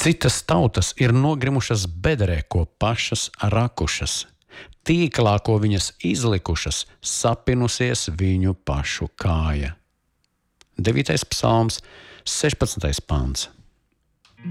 Citas tautas ir nogrimušas bedrē, ko pašas rakušas. Tīklā, ko viņas izlikušas, sapinusies viņu pašu kāja. 9. psalms, 16. pants.